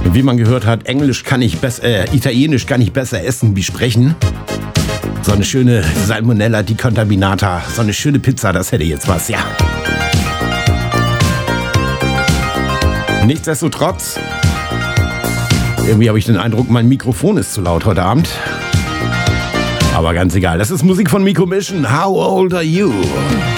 Wie man gehört hat, Italienisch kann ich besser essen wie sprechen. So eine schöne Salmonella di Contaminata, so eine schöne Pizza, das hätte jetzt was, ja. Nichtsdestotrotz, irgendwie habe ich den Eindruck, mein Mikrofon ist zu laut heute Abend. Aber ganz egal, das ist Musik von Miko Mission. How old are you?